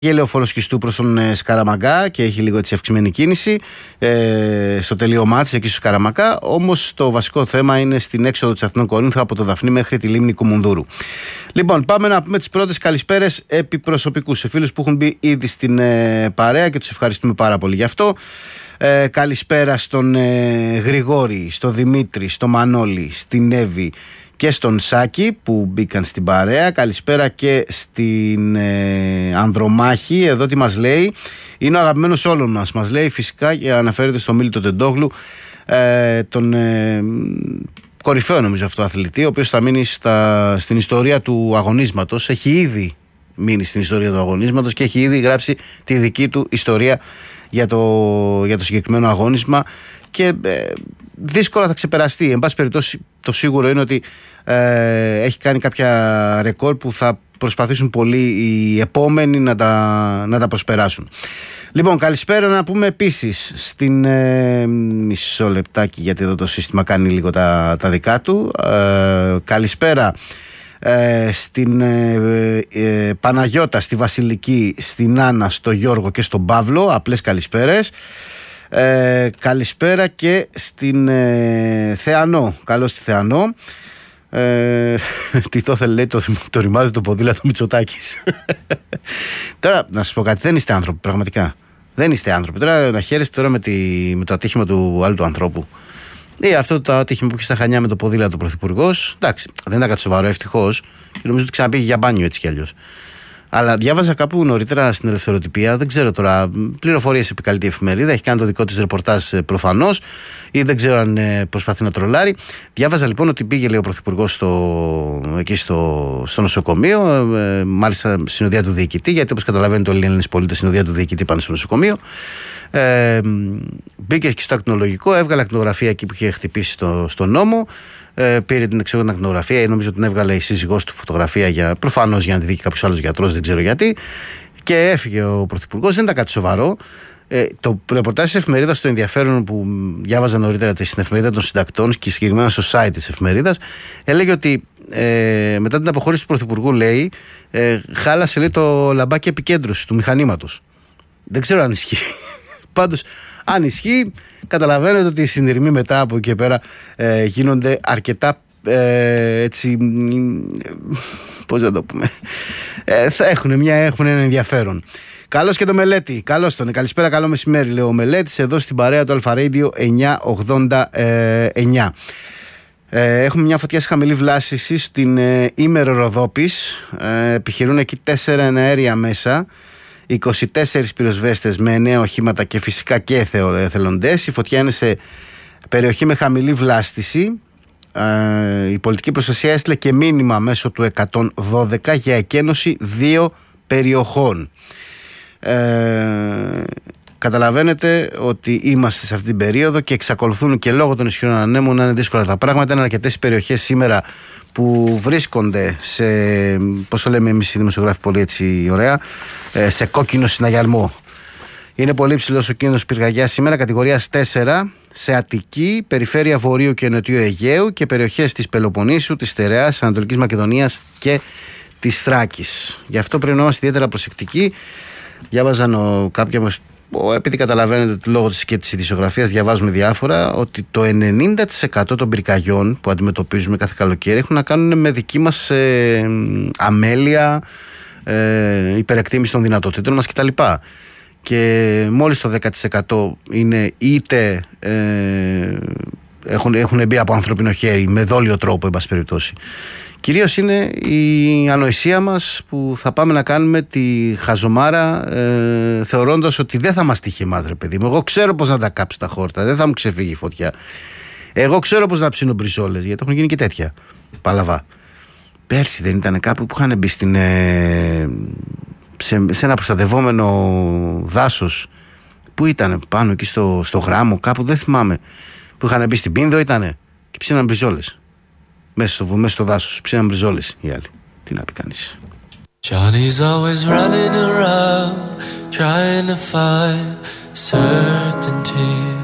και λεωφόρο Σκιστού προς τον Σκαραμαγκά και έχει λίγο έτσι αυξημένη κίνηση στο τελείωμά της εκεί στο Σκαραμαγκά. Όμως το βασικό θέμα είναι στην έξοδο της Αθηνών Κορίνθου από το Δαφνί μέχρι τη λίμνη Κουμουνδούρου. Λοιπόν, πάμε να πούμε τις πρώτες καλησπέρες επιπροσωπικούς σε φίλους που έχουν μπει ήδη στην παρέα και τους ευχαριστούμε πάρα πολύ γι' αυτό. Καλησπέρα στον Γρηγόρη, στο Δημήτρη, στο Μανώλη, στην Εύη και στον Σάκη που μπήκαν στην παρέα. Καλησπέρα και στην Ανδρομάχη. Εδώ τι μας λέει? Είναι ο αγαπημένος όλων μας. Μας λέει φυσικά και αναφέρεται στο Μίλητο Τεντόγλου, τον κορυφαίο νομίζω αυτό αθλητή, ο οποίος θα μείνει στην ιστορία του αγωνίσματος. Έχει ήδη μείνει στην ιστορία του αγωνίσματος και έχει ήδη γράψει τη δική του ιστορία για το συγκεκριμένο αγώνισμα και δύσκολα θα ξεπεραστεί. Εν πάση περιπτώσει, το σίγουρο είναι ότι έχει κάνει κάποια ρεκόρ που θα προσπαθήσουν πολλοί οι επόμενοι να τα προσπεράσουν. Λοιπόν, καλησπέρα να πούμε επίσης στην μισό λεπτάκι, γιατί εδώ το σύστημα κάνει λίγο τα δικά του. Καλησπέρα στην Παναγιώτα, στη Βασιλική, στην Άννα, στο Γιώργο και στον Παύλο. Απλές καλησπέρες. Καλησπέρα και στην Θεανό. Καλώς τη Θεανό. Τι το θέλει, λέει, το ρημάδι το ποδήλατο Μητσοτάκης. Τώρα να σας πω κάτι, δεν είστε άνθρωποι πραγματικά. Δεν είστε άνθρωποι. Τώρα να χαίρεστε τώρα με το ατύχημα του άλλου του ανθρώπου. Ή αυτό το ατύχημα που είχε στα Χανιά με το ποδήλατο ο Πρωθυπουργός. Εντάξει, δεν ήταν κάτι σοβαρό, ευτυχώς. Και νομίζω ότι ξαναπήγε για μπάνιο έτσι κι αλλιώς. Αλλά διάβαζα κάπου νωρίτερα στην Ελευθεροτυπία, δεν ξέρω τώρα, πληροφορίες επικαλεί η εφημερίδα, έχει κάνει το δικό της ρεπορτάζ προφανώς, ή δεν ξέρω αν προσπαθεί να τρολάρει. Διάβαζα λοιπόν ότι πήγε, λέει, ο Πρωθυπουργός εκεί στο νοσοκομείο, μάλιστα συνοδεία του διοικητή, γιατί όπως καταλαβαίνετε όλοι οι Έλληνες πολίτες συνοδεία του διοικητή πάνε στο νοσοκομείο. Μπήκε και στο ακτινολογικό, έβγαλε ακτινογραφία εκεί που είχε χτυπήσει στον νόμο. Πήρε την εξωγόνια ακτινογραφία, νομίζω την έβγαλε η σύζυγός του φωτογραφία προφανώς για να τη δει και κάποιος άλλος γιατρός, δεν ξέρω γιατί. Και έφυγε ο Πρωθυπουργός, δεν ήταν κάτι σοβαρό. Το ρεπορτάζ της εφημερίδας, το ενδιαφέρον που διάβαζα νωρίτερα στην εφημερίδα των συντακτών και συγκεκριμένα στο site της εφημερίδας, έλεγε ότι μετά την αποχώρηση του Πρωθυπουργού, λέει, χάλασε, λέει, το λαμπάκι επικέντρωσης του μηχανήματος. Δεν ξέρω αν ισχύει. Πάντως, αν ισχύει, καταλαβαίνετε ότι οι συνειρμοί μετά από εκεί και πέρα γίνονται αρκετά έτσι, πώς να το πούμε, θα έχουν ένα ενδιαφέρον. Καλώς και το Μελέτη, καλώς τον, καλησπέρα, καλό μεσημέρι, λέει ο Μελέτης, εδώ στην παρέα του Αλφα Radio 989. Έχουμε μια φωτιά σε χαμηλή βλάστηση στην Ήμερο Ροδόπης, επιχειρούν εκεί 4 εναέρια μέσα, 24 πυροσβέστες με 9 οχήματα και φυσικά και εθελοντές. Η φωτιά είναι σε περιοχή με χαμηλή βλάστηση. Η πολιτική προστασία έστειλε και μήνυμα μέσω του 112 για εκένωση 2 περιοχών. Καταλαβαίνετε ότι είμαστε σε αυτή την περίοδο και εξακολουθούν και λόγω των ισχυρών ανέμων να είναι δύσκολα τα πράγματα. Είναι αρκετές περιοχές σήμερα που βρίσκονται σε, πώς το λέμε εμείς οι δημοσιογράφοι πολύ έτσι ωραία, σε κόκκινο συναγερμό. Είναι πολύ ψηλός ο κίνδυνος πυρκαγιάς σήμερα, κατηγορίας 4, σε Αττική, περιφέρεια Βορείου και Νοτιού Αιγαίου και περιοχές της Πελοποννήσου, της Στερεάς, της Ανατολικής Μακεδονίας και της Θράκης. Γι' αυτό πρέπει να είμαστε ιδιαίτερα προσεκτικοί. Διάβαζαν κάποια μας, επειδή καταλαβαίνετε λόγω της και της ειδησιογραφίας διαβάζουμε διάφορα, ότι το 90% των πυρκαγιών που αντιμετωπίζουμε κάθε καλοκαίρι έχουν να κάνουν με δική μας αμέλεια, υπερεκτίμηση των δυνατοτήτων μας κτλ. Και μόλις το 10% είναι είτε έχουν μπει από ανθρώπινο χέρι με δόλιο τρόπο, εν πάση περιπτώσει. Κυρίως είναι η ανοησία μας που θα πάμε να κάνουμε τη χαζομάρα θεωρώντας ότι δεν θα μας τύχει εμάς, ρε παιδί μου. Εγώ ξέρω πώς να τα κάψω τα χόρτα, δεν θα μου ξεφύγει η φωτιά. Εγώ ξέρω πώς να ψήνω μπριζόλες, γιατί έχουν γίνει και τέτοια παλαβά. Πέρσι δεν ήταν κάπου που είχαν μπει σε ένα προστατευόμενο δάσος? Πού ήταν, πάνω εκεί στο Γράμμο, κάπου δεν θυμάμαι. Που είχαν μπει στην Πίνδο ήτανε και ψήναν μπριζόλες. Μέσα στο δάσος, ψήναν μπριζόλες οι άλλοι. Τι να πει κανείς. Johnny's always running around, trying to find certainty.